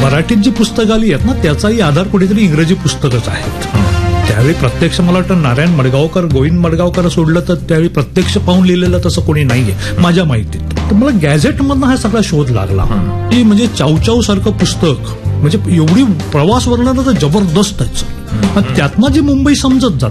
मराठीत जी पुस्तकं आली आहेत ना त्याचाही आधार कुठेतरी इंग्रजी पुस्तकच आहेत. त्यावेळी प्रत्यक्ष मला वाटतं नारायण मडगावकर, गोविंद मडगावकर सोडलं तर त्यावेळी प्रत्यक्ष पाहून लिहिलेलं तसं कोणी नाहीये माझ्या माहितीत. तर मला गॅझेटमधनं हा सगळा शोध लागला की म्हणजे चाऊचाऊ सारखं पुस्तक म्हणजे एवढी प्रवास वर्णन तर जबरदस्त आहे. त्यातनं जी मुंबई समजत जाते